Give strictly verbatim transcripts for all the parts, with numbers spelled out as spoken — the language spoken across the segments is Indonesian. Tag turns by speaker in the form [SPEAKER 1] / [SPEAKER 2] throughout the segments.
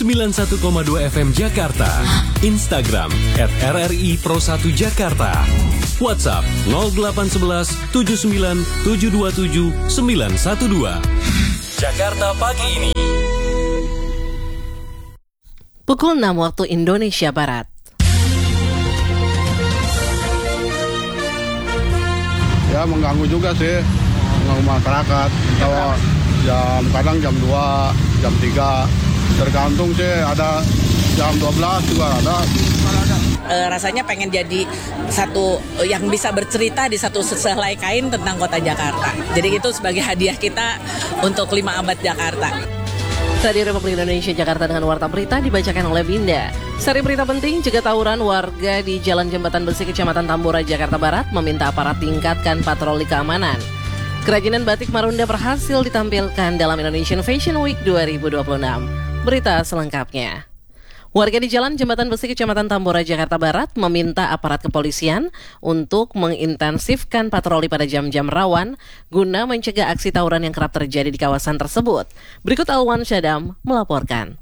[SPEAKER 1] sembilan puluh satu koma dua F M Jakarta. Instagram at R R I Pro satu Jakarta. WhatsApp nol delapan satu satu tujuh sembilan tujuh dua tujuh sembilan satu dua. Jakarta pagi ini.
[SPEAKER 2] Pukul enam waktu Indonesia Barat.
[SPEAKER 3] Ya mengganggu juga sih, mengganggu masyarakat. Kalau jam kadang jam dua, jam tiga, tergantung sih, ada jam dua belas juga ada.
[SPEAKER 4] E, rasanya pengen jadi satu yang bisa bercerita di satu sehelai kain tentang kota Jakarta. Jadi itu sebagai hadiah kita untuk lima abad Jakarta.
[SPEAKER 2] Radio Republik Indonesia Jakarta dengan Warta Berita dibacakan oleh Binda. Seri berita penting, cegah tawuran warga di Jalan Jembatan Besi Kecamatan Tambora, Jakarta Barat meminta aparat tingkatkan patroli keamanan. Kerajinan batik Marunda berhasil ditampilkan dalam Indonesian Fashion Week dua ribu dua puluh enam. Berita selengkapnya. Warga di Jalan Jembatan Besi Kecamatan Tambora, Jakarta Barat meminta aparat kepolisian untuk mengintensifkan patroli pada jam-jam rawan guna mencegah aksi tawuran yang kerap terjadi di kawasan tersebut. Berikut Alwan Syadam melaporkan.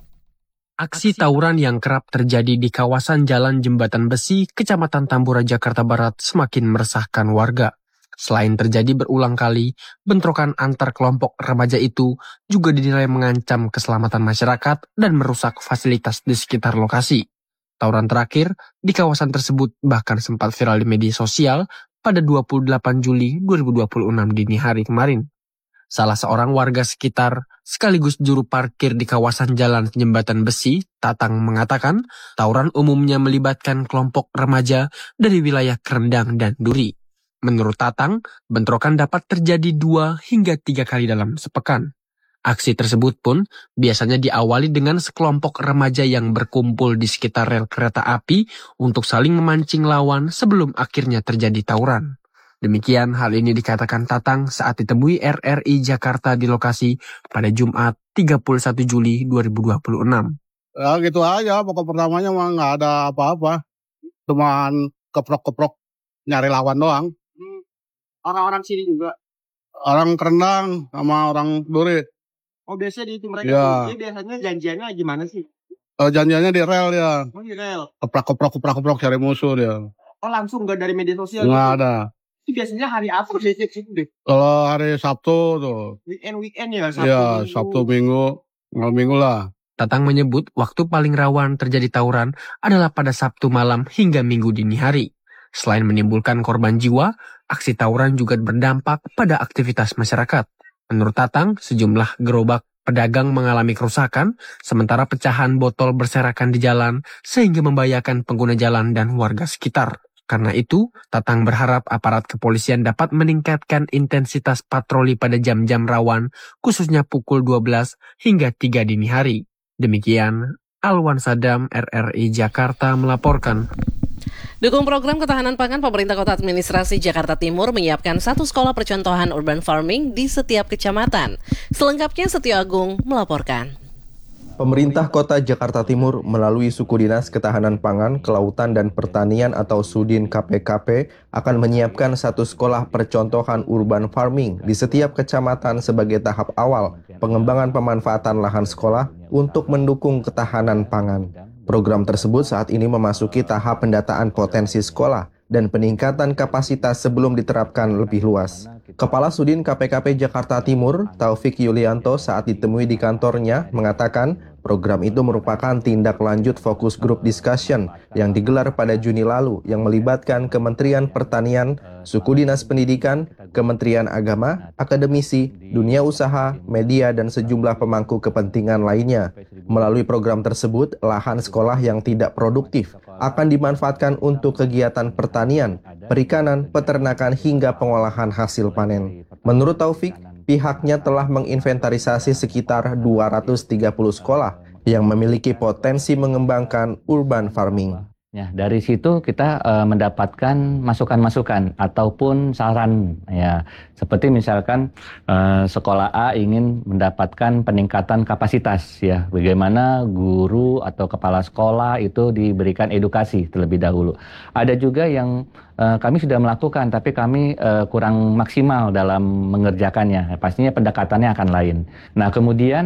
[SPEAKER 5] Aksi tawuran yang kerap terjadi di kawasan Jalan Jembatan Besi, Kecamatan Tambora, Jakarta Barat semakin meresahkan warga. Selain terjadi berulang kali, bentrokan antar kelompok remaja itu juga dinilai mengancam keselamatan masyarakat dan merusak fasilitas di sekitar lokasi. Tawuran terakhir di kawasan tersebut bahkan sempat viral di media sosial pada dua puluh delapan Juli dua ribu dua puluh enam dini hari kemarin. Salah seorang warga sekitar sekaligus juru parkir di kawasan Jalan Jembatan Besi, Tatang, mengatakan tawuran umumnya melibatkan kelompok remaja dari wilayah Kerendang dan Duri. Menurut Tatang, bentrokan dapat terjadi dua hingga tiga kali dalam sepekan. Aksi tersebut pun biasanya diawali dengan sekelompok remaja yang berkumpul di sekitar rel kereta api untuk saling memancing lawan sebelum akhirnya terjadi tawuran. Demikian hal ini dikatakan Tatang saat ditemui R R I Jakarta di lokasi pada Jumat tiga puluh satu Juli dua ribu dua puluh enam.
[SPEAKER 3] Ya gitu aja, pokok pertamanya mah nggak ada apa-apa. Cuman keprok-keprok nyari lawan doang.
[SPEAKER 6] Orang-orang sini juga?
[SPEAKER 3] Orang Kerendang sama orang Duri.
[SPEAKER 6] Oh biasanya di itu mereka
[SPEAKER 3] ya.
[SPEAKER 6] Tuh, jadi biasanya janjiannya gimana sih?
[SPEAKER 3] Uh, janjiannya di rel dia.
[SPEAKER 6] Oh di rel?
[SPEAKER 3] Keprak-keprok, keprak-keprok cari musuh dia.
[SPEAKER 6] Oh langsung gak dari media sosial?
[SPEAKER 3] Nggak
[SPEAKER 6] gitu?
[SPEAKER 3] ada.
[SPEAKER 6] Itu biasanya hari apa sih deh?
[SPEAKER 3] Kalau hari Sabtu tuh.
[SPEAKER 6] Weekend-weekend ya? Sabtu,
[SPEAKER 3] ya,
[SPEAKER 6] minggu.
[SPEAKER 3] Sabtu Minggu, malam Minggu lah.
[SPEAKER 5] Tatang menyebut waktu paling rawan terjadi tawuran adalah pada Sabtu malam hingga Minggu dini hari. Selain menimbulkan korban jiwa, aksi tawuran juga berdampak pada aktivitas masyarakat. Menurut Tatang, sejumlah gerobak pedagang mengalami kerusakan, sementara pecahan botol berserakan di jalan sehingga membahayakan pengguna jalan dan warga sekitar. Karena itu, Tatang berharap aparat kepolisian dapat meningkatkan intensitas patroli pada jam-jam rawan, khususnya pukul dua belas hingga tiga dini hari. Demikian, Alwan Sadam, R R I Jakarta melaporkan.
[SPEAKER 2] Dukung program ketahanan pangan, pemerintah Kota Administrasi Jakarta Timur menyiapkan satu sekolah percontohan urban farming di setiap kecamatan. Selengkapnya Setio Agung melaporkan.
[SPEAKER 7] Pemerintah Kota Jakarta Timur melalui Suku Dinas Ketahanan Pangan, Kelautan dan Pertanian atau Sudin K P K P akan menyiapkan satu sekolah percontohan urban farming di setiap kecamatan sebagai tahap awal pengembangan pemanfaatan lahan sekolah untuk mendukung ketahanan pangan. Program tersebut saat ini memasuki tahap pendataan potensi sekolah dan peningkatan kapasitas sebelum diterapkan lebih luas. Kepala Sudin K P K P Jakarta Timur, Taufik Yulianto, saat ditemui di kantornya mengatakan program itu merupakan tindak lanjut fokus group discussion yang digelar pada Juni lalu yang melibatkan Kementerian Pertanian, Suku Dinas Pendidikan, Kementerian Agama, akademisi, dunia usaha, media, dan sejumlah pemangku kepentingan lainnya. Melalui program tersebut, lahan sekolah yang tidak produktif akan dimanfaatkan untuk kegiatan pertanian, perikanan, peternakan, hingga pengolahan hasil panen. Menurut Taufik, pihaknya telah menginventarisasi sekitar dua ratus tiga puluh sekolah yang memiliki potensi mengembangkan urban farming.
[SPEAKER 8] Ya, dari situ kita uh, mendapatkan masukan-masukan ataupun saran, ya, seperti misalkan uh, sekolah A ingin mendapatkan peningkatan kapasitas, ya, bagaimana guru atau kepala sekolah itu diberikan edukasi terlebih dahulu. Ada juga yang uh, kami sudah melakukan, tapi kami uh, kurang maksimal dalam mengerjakannya. Pastinya pendekatannya akan lain. Nah, kemudian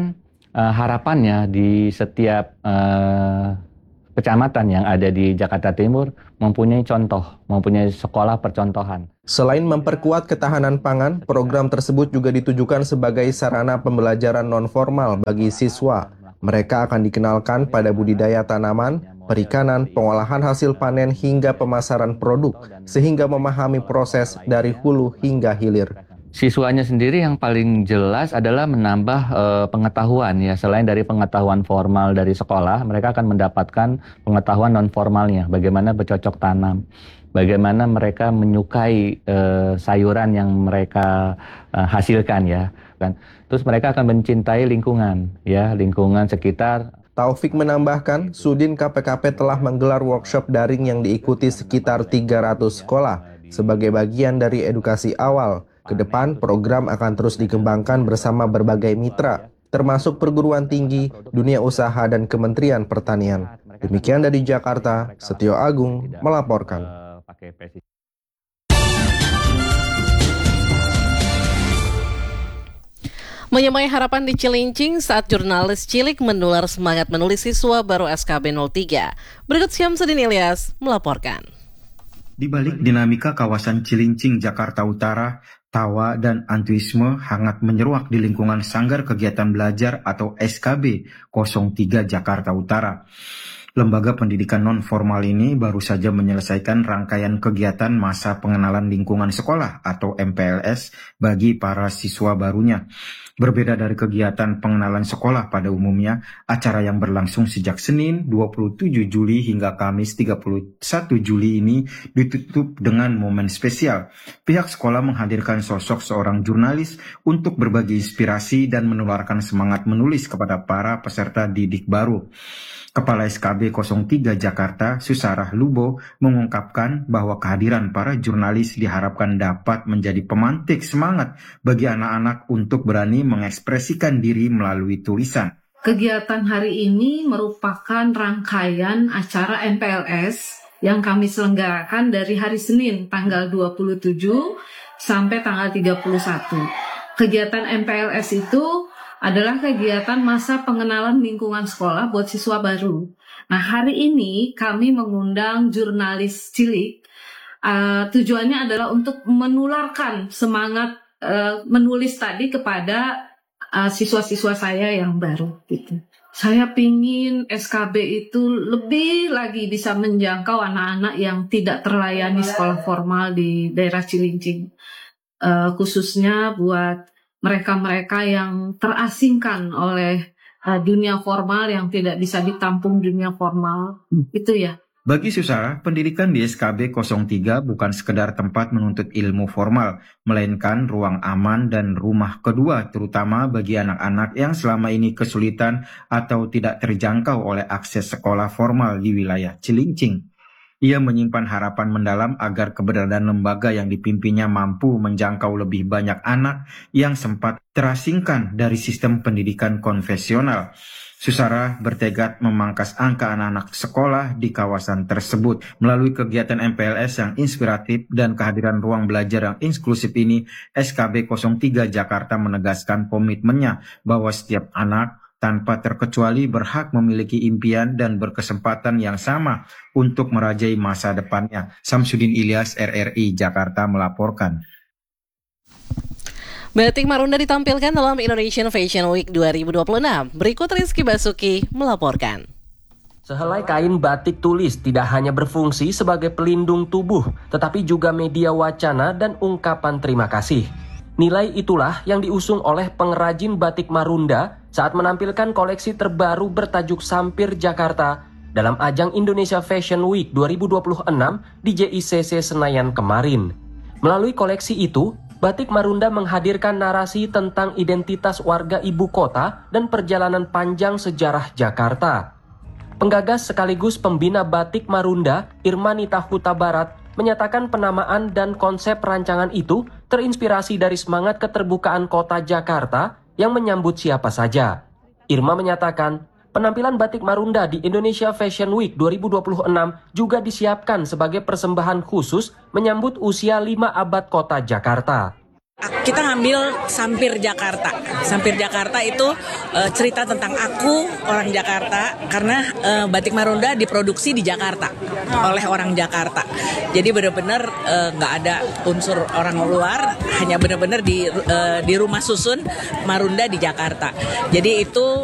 [SPEAKER 8] uh, harapannya di setiap uh, kecamatan yang ada di Jakarta Timur mempunyai contoh, mempunyai sekolah percontohan.
[SPEAKER 7] Selain memperkuat ketahanan pangan, program tersebut juga ditujukan sebagai sarana pembelajaran non-formal bagi siswa. Mereka akan dikenalkan pada budidaya tanaman, perikanan, pengolahan hasil panen hingga pemasaran produk, sehingga memahami proses dari hulu hingga hilir.
[SPEAKER 8] Siswanya sendiri yang paling jelas adalah menambah e, pengetahuan ya. Selain dari pengetahuan formal dari sekolah, mereka akan mendapatkan pengetahuan non formalnya. Bagaimana bercocok tanam, bagaimana mereka menyukai e, sayuran yang mereka e, hasilkan ya. Kan. Terus mereka akan mencintai lingkungan ya, lingkungan sekitar.
[SPEAKER 7] Taufik menambahkan, Sudin K P K P telah menggelar workshop daring yang diikuti sekitar tiga ratus sekolah sebagai bagian dari edukasi awal. Kedepan, program akan terus dikembangkan bersama berbagai mitra, termasuk perguruan tinggi, dunia usaha, dan Kementerian Pertanian. Demikian dari Jakarta, Setio Agung melaporkan.
[SPEAKER 2] Menyamai harapan di Cilincing saat jurnalis cilik menular semangat menulis siswa baru S K B nol tiga. Berikut Syamsuddin Ilyas melaporkan.
[SPEAKER 9] Di balik dinamika kawasan Cilincing, Jakarta Utara, tawa dan antusiasme hangat menyeruak di lingkungan Sanggar Kegiatan Belajar atau S K B nol tiga Jakarta Utara. Lembaga pendidikan non-formal ini baru saja menyelesaikan rangkaian kegiatan masa pengenalan lingkungan sekolah atau M P L S bagi para siswa barunya. Berbeda dari kegiatan pengenalan sekolah pada umumnya, acara yang berlangsung sejak Senin dua puluh tujuh Juli hingga Kamis tiga puluh satu Juli ini ditutup dengan momen spesial. Pihak sekolah menghadirkan sosok seorang jurnalis untuk berbagi inspirasi dan menularkan semangat menulis kepada para peserta didik baru. Kepala S K B nol tiga Jakarta, Susarah Lubo, mengungkapkan bahwa kehadiran para jurnalis diharapkan dapat menjadi pemantik semangat bagi anak-anak untuk berani mengekspresikan diri melalui tulisan.
[SPEAKER 10] Kegiatan hari ini merupakan rangkaian acara M P L S yang kami selenggarakan dari hari Senin tanggal dua puluh tujuh sampai tanggal tiga puluh satu. Kegiatan M P L S itu adalah kegiatan masa pengenalan lingkungan sekolah buat siswa baru. Nah, hari ini kami mengundang jurnalis cilik. Uh, tujuannya adalah untuk menularkan semangat uh, menulis tadi kepada uh, siswa-siswa saya yang baru. Gitu. Saya pingin S K B itu lebih lagi bisa menjangkau anak-anak yang tidak terlayani sekolah formal di daerah Cilincing. Uh, khususnya buat mereka-mereka yang terasingkan oleh uh, dunia formal yang tidak bisa ditampung dunia formal. Hmm. Itu ya.
[SPEAKER 9] Bagi Susarah, pendidikan di S K B nol tiga bukan sekedar tempat menuntut ilmu formal, melainkan ruang aman dan rumah kedua, terutama bagi anak-anak yang selama ini kesulitan atau tidak terjangkau oleh akses sekolah formal di wilayah Cilincing. Ia menyimpan harapan mendalam agar keberadaan lembaga yang dipimpinnya mampu menjangkau lebih banyak anak yang sempat terasingkan dari sistem pendidikan konvensional. Susarah bertekad memangkas angka anak-anak sekolah di kawasan tersebut. Melalui kegiatan M P L S yang inspiratif dan kehadiran ruang belajar yang inklusif ini, S K B nol tiga Jakarta menegaskan komitmennya bahwa setiap anak tanpa terkecuali berhak memiliki impian dan berkesempatan yang sama untuk merajai masa depannya. Syamsuddin Ilyas, R R I Jakarta melaporkan.
[SPEAKER 2] Batik Marunda ditampilkan dalam Indonesian Fashion Week dua ribu dua puluh enam. Berikut Rizky Basuki melaporkan.
[SPEAKER 11] Sehelai kain batik tulis tidak hanya berfungsi sebagai pelindung tubuh, tetapi juga media wacana dan ungkapan terima kasih. Nilai itulah yang diusung oleh pengrajin batik Marunda saat menampilkan koleksi terbaru bertajuk Sampir Jakarta dalam ajang Indonesia Fashion Week dua ribu dua puluh enam di J I C C Senayan kemarin. Melalui koleksi itu, Batik Marunda menghadirkan narasi tentang identitas warga ibu kota dan perjalanan panjang sejarah Jakarta. Penggagas sekaligus pembina Batik Marunda, Irmanita Huta Barat, menyatakan penamaan dan konsep rancangan itu terinspirasi dari semangat keterbukaan kota Jakarta yang menyambut siapa saja. Irma menyatakan, penampilan Batik Marunda di Indonesia Fashion Week dua ribu dua puluh enam juga disiapkan sebagai persembahan khusus menyambut usia lima abad kota Jakarta.
[SPEAKER 4] Kita ngambil Sampir Jakarta. Sampir Jakarta itu uh, cerita tentang aku orang Jakarta karena uh, batik Marunda diproduksi di Jakarta oleh orang Jakarta. Jadi benar-benar nggak uh, ada unsur orang luar, hanya benar-benar di uh, di rumah susun Marunda di Jakarta. Jadi itu